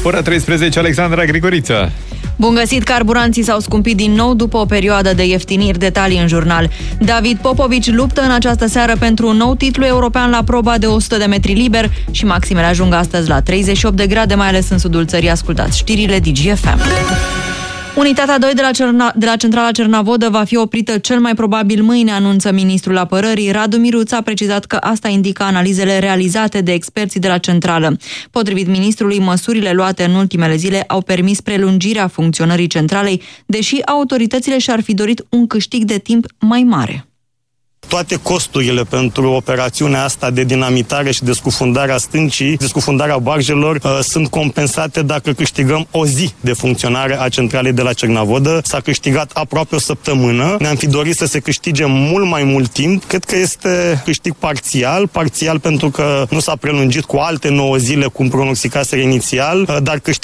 Ora 13, Alexandra Grigoriță. Bun găsit, carburanții s-au scumpit din nou după o perioadă de ieftiniri, detalii în jurnal. David Popovici luptă în această seară pentru un nou titlu european la proba de 100 de metri liber și maximele ajung astăzi la 38 de grade, mai ales în sudul țării. Ascultați știrile DGFM. Unitatea 2 de la centrala Cernavodă va fi oprită cel mai probabil mâine, anunță ministrul apărării. Radu Miruț a precizat că asta indică analizele realizate de experții de la centrală. Potrivit ministrului, măsurile luate în ultimele zile au permis prelungirea funcționării centralei, deși autoritățile și-ar fi dorit un câștig de timp mai mare. Toate costurile pentru operațiunea asta de dinamitare și de scufundarea stâncii, de scufundarea barjelor, sunt compensate dacă câștigăm o zi de funcționare a centralei de la Cernavodă. S-a câștigat aproape o săptămână. Ne-am fi dorit să se câștige mult mai mult timp. Cred că este câștig parțial pentru că nu s-a prelungit cu alte 9 zile cum pronosticaseră inițial, dar câștig